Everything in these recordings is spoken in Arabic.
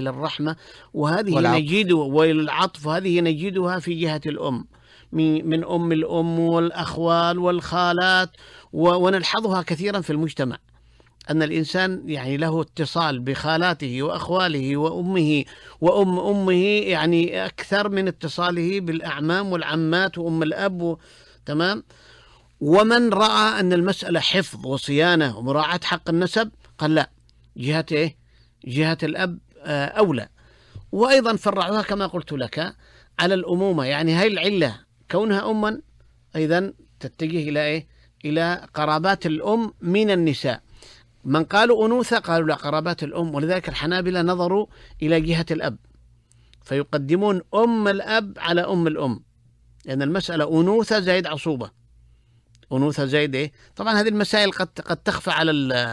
للرحمة، وهذه نجد والعطف، وهذه نجدها في جهة الأم، من أم الأم والأخوال والخالات، ونلحظها كثيرا في المجتمع، أن الإنسان يعني له اتصال بخالاته وأخواله وأمه وأم أمه يعني أكثر من اتصاله بالأعمام والعمات وأم الأب تمام. ومن رأى أن المسألة حفظ وصيانة ومراعاة حق النسب قال لا، جهة إيه؟ جهة الأب أولى. وأيضا فرعوها كما قلت لك على الأمومة، يعني هاي العلة كونها أما أيضا تتجه إلى إيه؟ إلى قرابات الأم من النساء. من قالوا أنوثة قالوا لا، قرابات الأم، ولذلك الحنابلة نظروا إلى جهة الأب فيقدمون أم الأب على أم الأم، لأن المسألة أنوثة زائد عصوبة، أنوثة زائد إيه؟ طبعا هذه المسائل قد تخفى على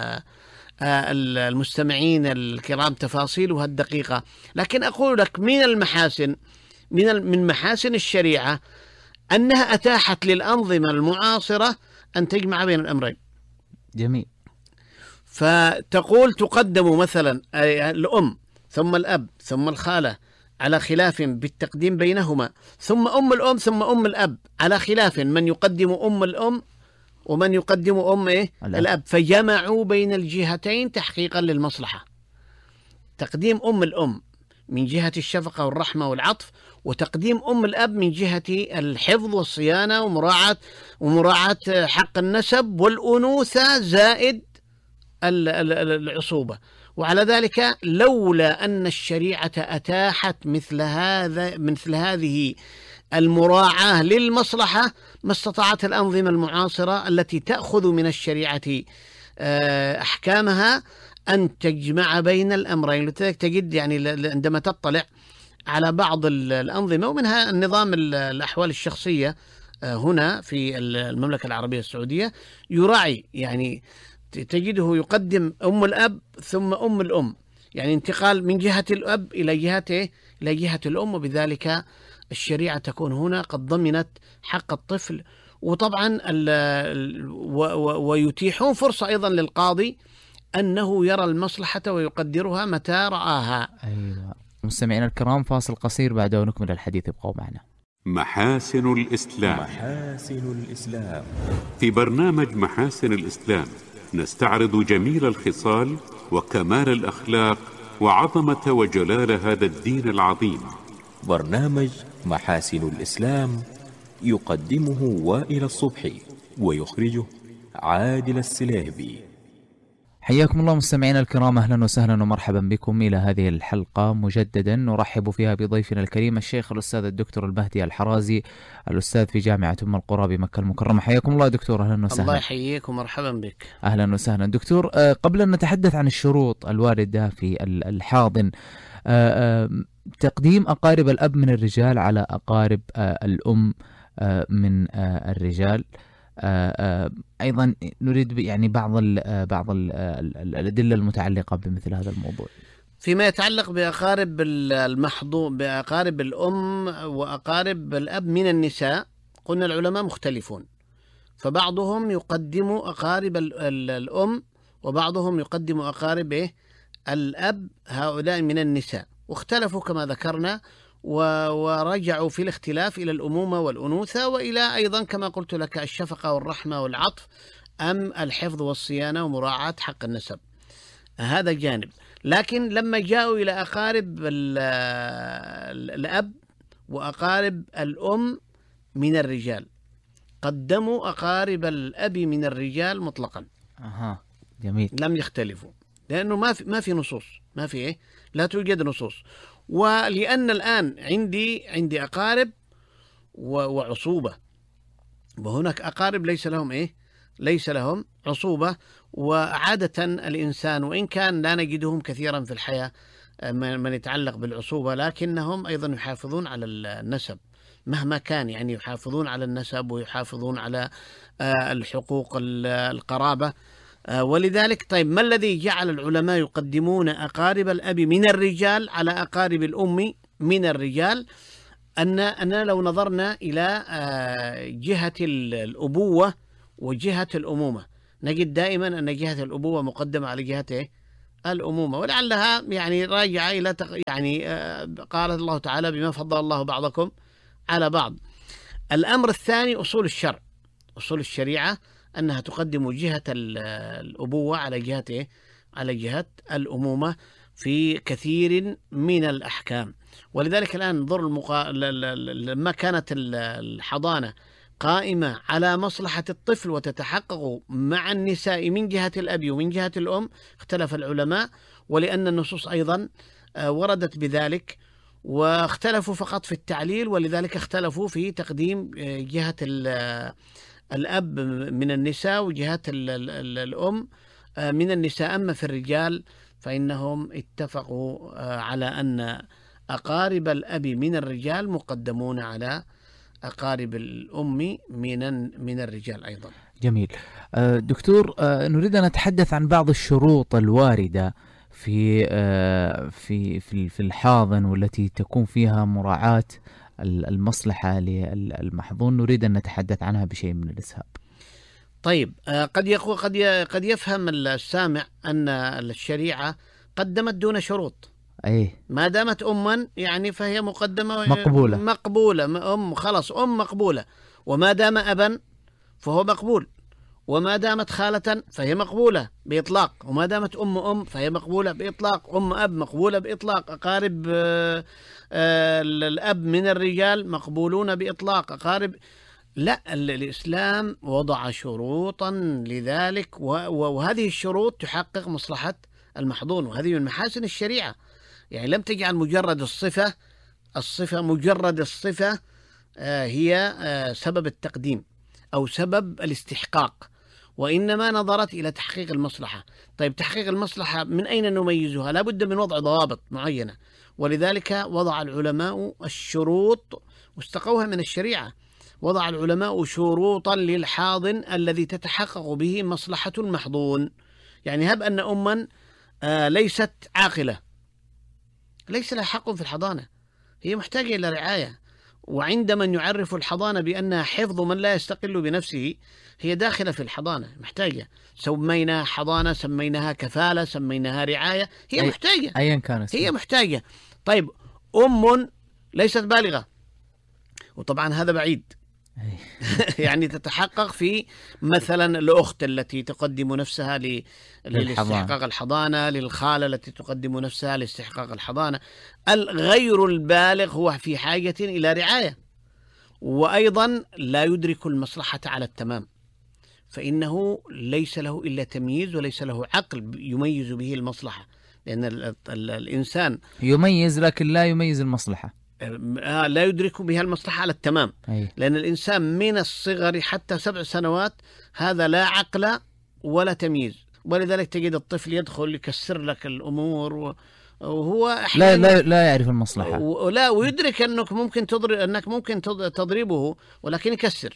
المستمعين الكرام تفاصيلها الدقيقة، لكن أقول لك من المحاسن، من محاسن الشريعة أنها أتاحت للأنظمة المعاصرة أن تجمع بين الأمرين. جميل. فتقول تقدم مثلا الأم ثم الأب ثم الخالة على خلاف بالتقديم بينهما، ثم أم الأم ثم أم الأب على خلاف من يقدم أم الأم ومن يقدم أم إيه؟ الأب، فجمعوا بين الجهتين تحقيقا للمصلحة. تقديم أم الأم من جهة الشفقة والرحمة والعطف، وتقديم أم الأب من جهة الحفظ والصيانة ومراعاة حق النسب والأنوثة زائد العصوبة. وعلى ذلك لولا أن الشريعة أتاحت مثل هذه المراعاة للمصلحة ما استطاعت الأنظمة المعاصرة التي تأخذ من الشريعة أحكامها أن تجمع بين الأمرين. لذلك تجد يعني عندما تطلع على بعض الأنظمة ومنها النظام الأحوال الشخصية هنا في المملكة العربية السعودية يراعي، يعني تجده يقدم أم الأب ثم أم الأم، يعني انتقال من جهة الأب إلى جهة الأم، وبذلك الشريعة تكون هنا قد ضمنت حق الطفل. وطبعا ويتيحون فرصة أيضا للقاضي أنه يرى المصلحة ويقدرها متى رآها. أيوة. مستمعينا الكرام، فاصل قصير بعد ونكمل الحديث، ابقوا معنا. محاسن الإسلام. محاسن الإسلام. في برنامج محاسن الإسلام نستعرض جميل الخصال وكمال الأخلاق وعظمة وجلال هذا الدين العظيم. برنامج محاسن الإسلام يقدمه وائل الصبحي ويخرجه عادل السليهبي. حياكم الله مستمعينا الكرام، أهلا وسهلا ومرحبا بكم إلى هذه الحلقة مجددا نرحب فيها بضيفنا الكريم الشيخ الأستاذ الدكتور المهدي الحرازي، الأستاذ في جامعة أم القرى بمكة المكرمة. حياكم الله دكتور، أهلا وسهلا. الله يحييك ومرحبا بك. أهلا وسهلا دكتور. قبل أن نتحدث عن الشروط الواردة في الحاضن، تقديم أقارب الأب من الرجال على أقارب الأم من الرجال، أيضا نريد يعني بعض الأدلة المتعلقة بمثل هذا الموضوع. فيما يتعلق بأقارب المحظوظ، بأقارب الأم وأقارب الأب من النساء، قلنا العلماء مختلفون، فبعضهم يقدم أقارب الأم وبعضهم يقدم أقارب الأب، هؤلاء من النساء، واختلفوا كما ذكرنا ورجعوا في الاختلاف إلى الأمومة والأنوثة، وإلى أيضا كما قلت لك الشفقة والرحمة والعطف أم الحفظ والصيانة ومراعاة حق النسب. هذا جانب. لكن لما جاءوا إلى أقارب الأب وأقارب الأم من الرجال قدموا أقارب الأب من الرجال مطلقا. جميل. لم يختلفوا، لأنه ما في نصوص، ما في لا توجد نصوص. ولأن الآن عندي أقارب وعصوبة، وهناك أقارب ليس لهم عصوبة. وعادة الإنسان وإن كان لا نجدهم كثيرا في الحياة من يتعلق بالعصوبة، لكنهم أيضا يحافظون على النسب مهما كان، يعني يحافظون على النسب ويحافظون على الحقوق القرابة. ولذلك طيب، ما الذي جعل العلماء يقدمون أقارب الأب من الرجال على أقارب الأم من الرجال؟ أننا لو نظرنا إلى جهة الأبوة وجهة الأمومة نجد دائما أن جهة الأبوة مقدمة على جهة الأمومة، ولعلها يعني راجعة إلى يعني قال الله تعالى بما فضل الله بعضكم على بعض. الأمر الثاني أصول الشرع، أصول الشريعة أنها تقدم جهة الأبوة على جهة إيه؟ على جهة الأمومة في كثير من الأحكام. ولذلك الآن انظر لما كانت الحضانة قائمة على مصلحة الطفل وتتحقق مع النساء من جهة الأب ومن جهة الأم، اختلف العلماء، ولأن النصوص أيضا وردت بذلك، واختلفوا فقط في التعليل، ولذلك اختلفوا في تقديم جهة الأب من النساء وجهة الأم من النساء. أما في الرجال فإنهم اتفقوا على أن أقارب الأب من الرجال مقدمون على أقارب الأم من الرجال أيضا. جميل. دكتور، نريد أن نتحدث عن بعض الشروط الواردة في الحاضن والتي تكون فيها مراعاة المصلحة للمحظون، نريد أن نتحدث عنها بشيء من الإسهاب. طيب، قد يفهم السامع أن الشريعة قدمت دون شروط. ما دامت أما يعني فهي مقدمة مقبولة، خلاص مقبولة. وما دام أبا فهو مقبول، وما دامت خالة فهي مقبولة بإطلاق، وما دامت أم فهي مقبولة بإطلاق، أب مقبولة بإطلاق، أقارب الأب من الرجال مقبولون بإطلاق، أقارب. لا، الإسلام وضع شروطا لذلك، وهذه الشروط تحقق مصلحة المحظون، وهذه من محاسن الشريعة. يعني لم تجعل مجرد مجرد الصفة هي سبب التقديم أو سبب الاستحقاق، وإنما نظرت إلى تحقيق المصلحة. طيب، تحقيق المصلحة من أين نميزها؟ لا بد من وضع ضوابط معينة، ولذلك وضع العلماء الشروط واستقوها من الشريعة. وضع العلماء شروطا للحاضن الذي تتحقق به مصلحة المحظون. يعني هب أن أما ليست عاقلة، ليس لها حق في الحضانة، هي محتاجة إلى رعاية، وعند من يعرف الحضانة بأنها حفظ من لا يستقل بنفسه، هي داخلة في الحضانة محتاجة. سميناها حضانة، سميناها كفالة، سميناها رعاية، هي محتاجة أيا كانت، هي محتاجة. طيب، أم ليست بالغة، وطبعا هذا بعيد يعني تتحقق في مثلا الأخت التي تقدم نفسها لاستحقاق الحضانة، للخالة التي تقدم نفسها لاستحقاق الحضانة. الغير البالغ هو في حاجة إلى رعاية، وأيضا لا يدرك المصلحة على التمام، فإنه ليس له إلا تمييز، وليس له عقل يميز به المصلحة، لأن الإنسان يميز لكن لا يميز المصلحة، لا يدرك بها المصلحة على التمام. لأن الإنسان من الصغر حتى 7 سنوات هذا لا عقل ولا تمييز، ولذلك تجد الطفل يدخل يكسر لك الأمور وهو لا يعرف المصلحة، ويدرك أنك ممكن تضربه، ولكن يكسر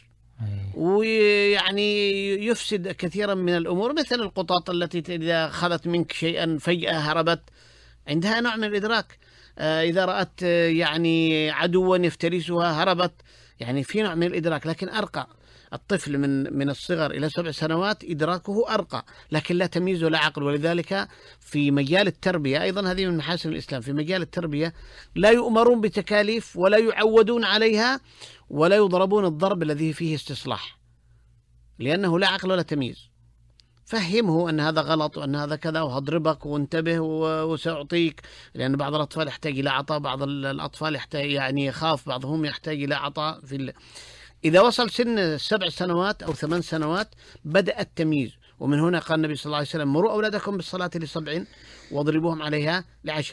ويعني يفسد كثيرا من الأمور، مثل القطط التي إذا أخذت منك شيئا فجأة هربت، عندها نوع من الإدراك. إذا رأت يعني عدوا يفترسها هربت، يعني في نوع من الإدراك. لكن أرقى الطفل من الصغر إلى 7 سنوات إدراكه أرقى، لكن لا تمييز ولا عقل. ولذلك في مجال التربية أيضا، هذه من محاسن الإسلام، في مجال التربية لا يؤمرون بتكاليف ولا يعودون عليها ولا يضربون الضرب الذي فيه استصلاح، لأنه لا عقل ولا تمييز. فهمه أن هذا غلط وأن هذا كذا، وهضربك وانتبه وسأعطيك، لأن بعض الأطفال يحتاج إلى عطاء، بعض الأطفال يحتاج يعني يخاف، بعضهم يحتاج إلى عطاء. إذا وصل سن 7 سنوات أو 8 سنوات بدأ التمييز، ومن هنا قال النبي صلى الله عليه وسلم: مروا أولادكم بالصلاة ل7 واضربوهم عليها ل10.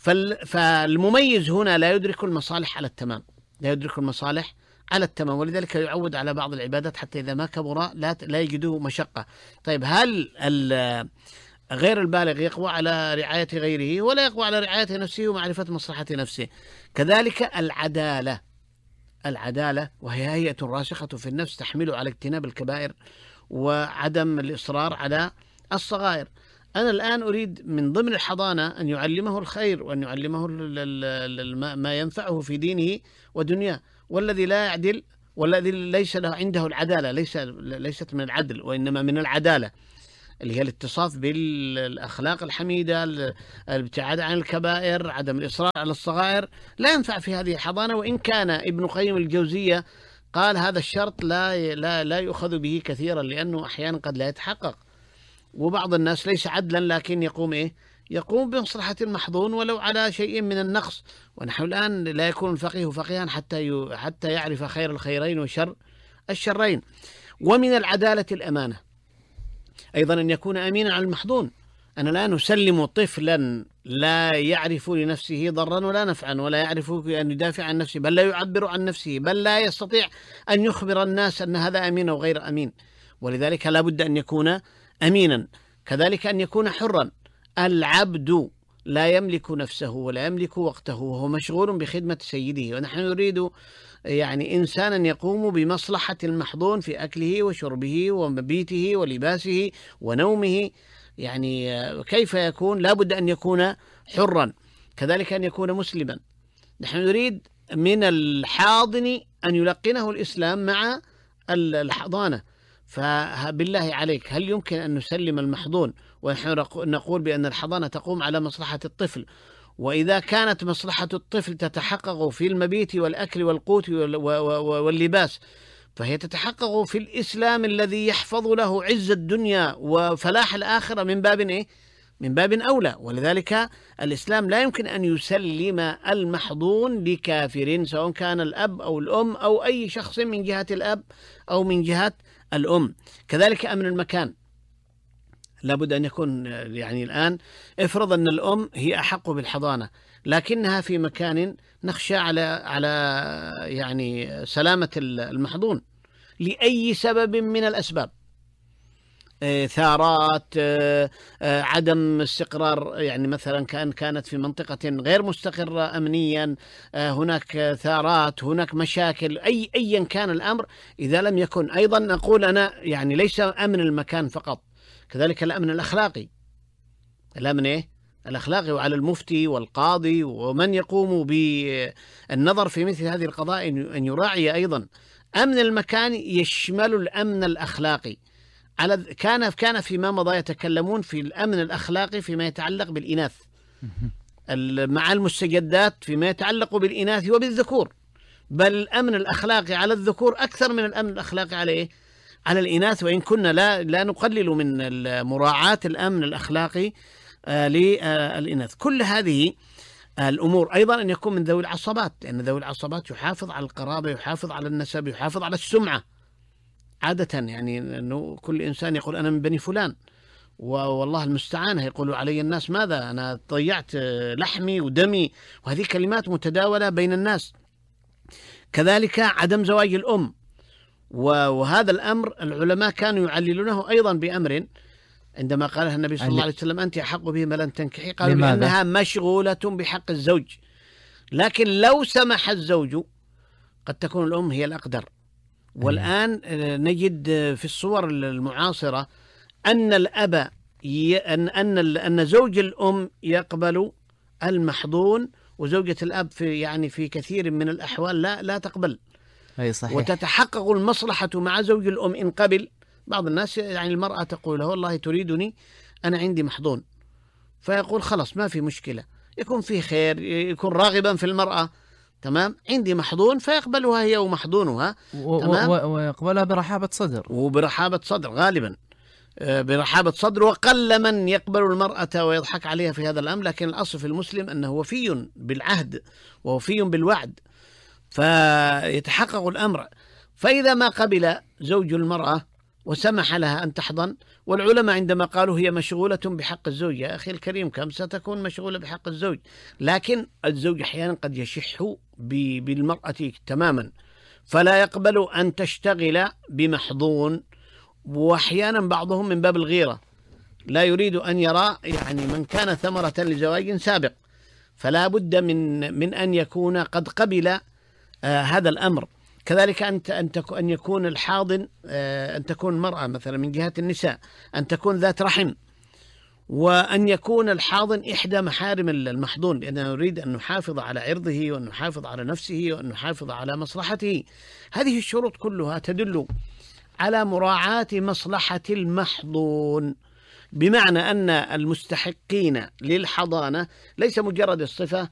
فالمميز هنا لا يدرك المصالح على التمام، لا يدرك المصالح على التمام، ولذلك يعود على بعض العبادات حتى إذا ما كبر لا يجده مشقة. طيب، هل غير البالغ يقوى على رعاية غيره ولا يقوى على رعاية نفسه ومعرفة مصلحة نفسه؟ كذلك العدالة وهي هيئة راسخة في النفس تحمله على اجتناب الكبائر وعدم الإصرار على الصغائر. أنا الآن أريد من ضمن الحضانة أن يعلمه الخير، وأن يعلمه ما ينفعه في دينه ودنياه. والذي لا يعدل والذي ليس له عنده العدالة ليست من العدل وإنما من العدالة، اللي هي الاتصاف بالأخلاق الحميدة، الابتعاد عن الكبائر، عدم الإصرار على الصغائر، لا ينفع في هذه الحضانة. وإن كان ابن قيم الجوزية قال هذا الشرط لا يؤخذ به كثيرا، لأنه أحيانا قد لا يتحقق، وبعض الناس ليس عدلا لكن يقوم بمصلحة المحظون ولو على شيء من النقص. ونحن الآن لا يكون الفقيه فقيها حتى يعرف خير الخيرين وشر الشرين. ومن العدالة الأمانة أيضا أن يكون أمينا على المحظون. أنا لا نسلم طفلا لا يعرف لنفسه ضرا ولا نفعا، ولا يعرف أن يدافع عن نفسه، بل لا يعبر عن نفسه، بل لا يستطيع أن يخبر الناس أن هذا أمين أو غير أمين. ولذلك لا بد أن يكون أمينا. كذلك أن يكون حرا. العبد لا يملك نفسه ولا يملك وقته، وهو مشغول بخدمة سيده. ونحن نريد إنسانا يقوم بمصلحة المحظون في أكله وشربه ومبيته ولباسه ونومه. كيف يكون؟ لا بد أن يكون حرا. كذلك أن يكون مسلما. نحن نريد من الحاضن أن يلقنه الإسلام مع الحضانة. فبالله عليك، هل يمكن أن نسلم المحظون ونحن نقول بأن الحضانة تقوم على مصلحة الطفل؟ وإذا كانت مصلحة الطفل تتحقق في المبيت والأكل والقوت واللباس، فهي تتحقق في الإسلام الذي يحفظ له عز الدنيا وفلاح الآخرة من باب أولى. ولذلك الإسلام لا يمكن أن يسلم المحظون لكافر، سواء كان الأب أو الأم أو أي شخص من جهة الأب أو من جهة الأم. كذلك أمن المكان لابد أن يكون، الآن افرض أن الأم هي أحق بالحضانة لكنها في مكان نخشى على سلامة المحظون لأي سبب من الأسباب، ثارات، عدم استقرار، مثلا كانت في منطقة غير مستقرة أمنيا، هناك ثارات، هناك مشاكل، أيا كان الأمر. إذا لم يكن، أيضا نقول أنا ليس أمن المكان فقط، كذلك الأمن الأخلاقي. الأمن الأخلاقي، وعلى المفتي والقاضي ومن يقوم بالنظر في مثل هذه القضايا أن يراعي أيضا أمن المكان يشمل الأمن الأخلاقي. كان فيما مضى يتكلمون في الأمن الأخلاقي فيما يتعلق بالإناث مع المستجدات فيما يتعلق بالإناث وبالذكور، بل الأمن الأخلاقي على الذكور أكثر من الأمن الأخلاقي على الإناث، وإن كنا لا نقلل من مراعاة الأمن الأخلاقي للإناث. كل هذه الأمور أيضا أن يكون من ذوي العصبات، لأن ذوي العصبات يحافظ على القرابة، يحافظ على النسب، يحافظ على السمعة. عادة أنه كل إنسان يقول أنا من بني فلان، والله المستعان يقول علي الناس ماذا، أنا ضيعت لحمي ودمي، وهذه كلمات متداولة بين الناس. كذلك عدم زواج الأم، وهذا الأمر العلماء كانوا يعللونه أيضا بأمر عندما قالها النبي صلى الله عليه وسلم أنت أحق به ما لن تنكحي، قالوا لأنها مشغولة بحق الزوج. لكن لو سمح الزوج قد تكون الأم هي الأقدر. والآن نجد في الصور المعاصرة أن الأب أن زوج الأم يقبل المحظون، وزوجة الأب في كثير من الأحوال لا تقبل. أي صحيح. وتتحقق المصلحة مع زوج الأم إن قبل. بعض الناس المرأة تقول له والله تريدني، أنا عندي محظون، فيقول خلاص ما في مشكلة، يكون فيه خير، يكون راغبا في المرأة، تمام، عندي محظون، فيقبلها هي ومحظونها، ويقبلها برحابة صدر، وبرحابة صدر غالبا، برحابة صدر. وقل من يقبل المرأة ويضحك عليها في هذا الأمر. لكن الأصل في المسلم أنه وفي بالعهد ووفي بالوعد، فيتحقق الأمر. فإذا ما قبل زوج المرأة وسمح لها أن تحضن، والعلماء عندما قالوا هي مشغولة بحق الزوج، يا أخي الكريم كم ستكون مشغولة بحق الزوج؟ لكن الزوج أحيانا قد يشح بالمرأة تماما، فلا يقبل أن تشتغل بمحظون. وأحيانا بعضهم من باب الغيرة لا يريد أن يرى من كان ثمرة لزواج سابق، فلا بد من أن يكون قد قبل هذا الأمر. كذلك أن يكون الحاضن، أن تكون المرأة مثلا من جهة النساء أن تكون ذات رحم، وأن يكون الحاضن إحدى محارم المحظون، لأننا نريد أن نحافظ على عرضه وأن نحافظ على نفسه وأن نحافظ على مصلحته. هذه الشروط كلها تدل على مراعاة مصلحة المحظون. بمعنى أن المستحقين للحضانة ليس مجرد الصفة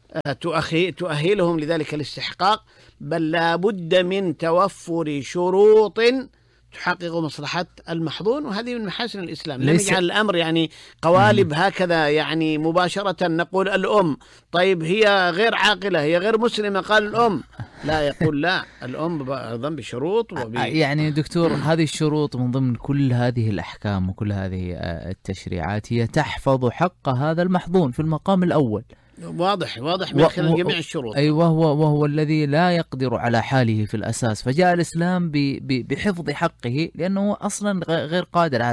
تؤهلهم لذلك الاستحقاق، بل لا بد من توفر شروط تحقق مصلحة المحظون، وهذه من محاسن الإسلام. لم يجعل الأمر يعني قوالب هكذا يعني مباشرة نقول الأم طيب هي غير عاقلة، هي غير مسلمة، قال الأم لا، يقول لا، الأم أيضا بشروط يعني دكتور هذه الشروط من ضمن كل هذه الأحكام وكل هذه التشريعات هي تحفظ حق هذا المحظون في المقام الأول. واضح من خلال جميع الشروط. أيوة، وهو الذي لا يقدر على حاله في الأساس، فجاء الإسلام بحفظ حقه لأنه أصلا غير قادر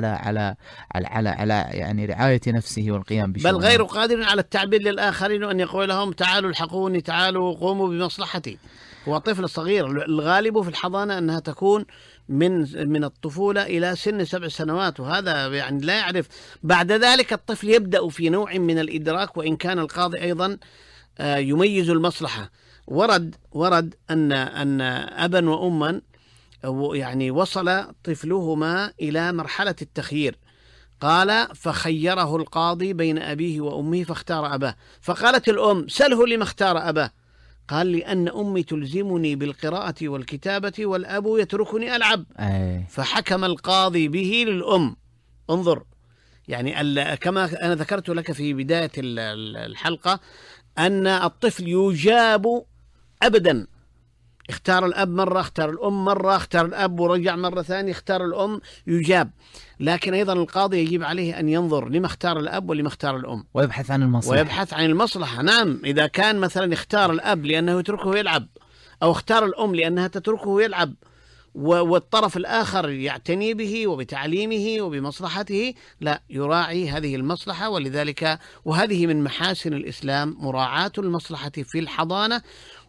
على يعني رعاية نفسه والقيام بشؤونه، بل غير قادر على التعبير للآخرين وأن يقول لهم تعالوا الحقوني، تعالوا قوموا بمصلحتي. هو طفل صغير، الغالب في الحضانة أنها تكون من الطفولة إلى سن 7 سنوات، وهذا يعني لا يعرف. بعد ذلك الطفل يبدأ في نوع من الإدراك، وإن كان القاضي أيضا يميز المصلحة. ورد أن أبا وأما يعني وصل طفلهما إلى مرحلة التخيير، قال فخيره القاضي بين أبيه وأمه فاختار أباه، فقالت الأم سله لما اختار أباه، قال لأن أمي تلزمني بالقراءة والكتابة والأب يتركني ألعب. فحكم القاضي به للأم. انظر، يعني كما أنا ذكرت لك في بداية الحلقة أن الطفل يجاب أبدا، اختار الأب مرة، اختار الأم مرة، اختار الأب ورجع مرة ثانية، اختار الأم، يجاب. لكن أيضا القاضي يجب عليه أن ينظر لما اختار الأب ولما اختار الأم، ويبحث عن المصلحة. نعم، إذا كان مثلا اختار الأب لأنه يتركه يلعب، أو اختار الأم لأنها تتركه يلعب، والطرف الآخر يعتني به وبتعليمه وبمصلحته، لا، يراعي هذه المصلحة. ولذلك وهذه من محاسن الإسلام مراعاة المصلحة في الحضانة،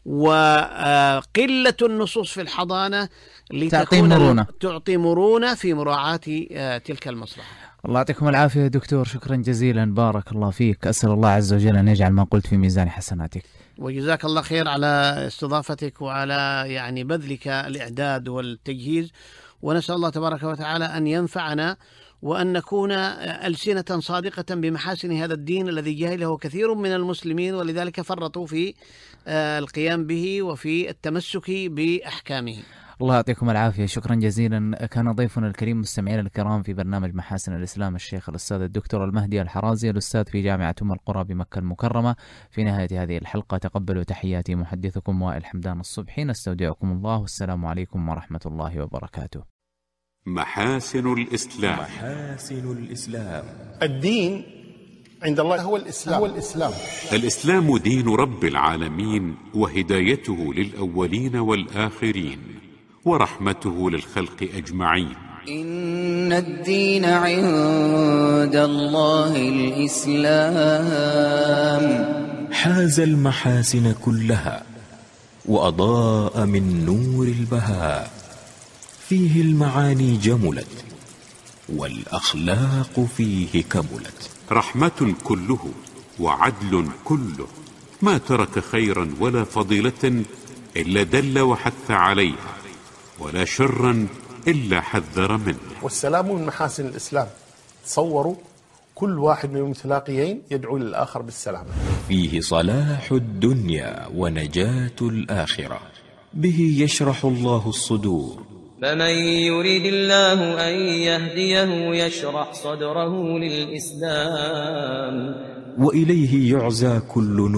وقلة النصوص في الحضانة تعطي مرونة في مراعاة تلك المصلحة. الله يعطيكم العافية دكتور، شكرا جزيلا، بارك الله فيك، أسأل الله عز وجل أن يجعل ما قلت في ميزان حسناتك. وجزاك الله خير على استضافتك وعلى يعني بذلك الإعداد والتجهيز، ونسأل الله تبارك وتعالى أن ينفعنا وأن نكون ألسنة صادقة بمحاسن هذا الدين الذي جهله كثير من المسلمين، ولذلك فرطوا في القيام به وفي التمسك بأحكامه. الله يعطيكم العافية، شكرا جزيلا. كان ضيفنا الكريم مستمعينا الكرام في برنامج محاسن الإسلام الشيخ الأستاذ الدكتور المهدي الحرازي، الأستاذ في جامعة أم القرى بمكة المكرمة. في نهاية هذه الحلقة تقبلوا تحياتي محدثكم وائل حمدان الصبحي، نستودعكم الله، والسلام عليكم ورحمة الله وبركاته. محاسن الإسلام. الدين عند الله هو الإسلام. الإسلام دين رب العالمين، وهدايته للأولين والآخرين، ورحمته للخلق أجمعين. إن الدين عند الله الإسلام. حاز المحاسن كلها وأضاء من نور البهاء، فيه المعاني جملت والأخلاق فيه كملت. رحمة كله وعدل كله، ما ترك خيرا ولا فضيلة إلا دل وحث عليها، ولا شرا إلا حذر منه. والسلام من محاسن الإسلام. تصوروا كل واحد من المتلاقيين يدعو للآخر بالسلام. فيه صلاح الدنيا ونجاة الآخرة، به يشرح الله الصدور. فمن يريد الله أن يهديه يشرح صدره للإسلام، وإليه يعزى كل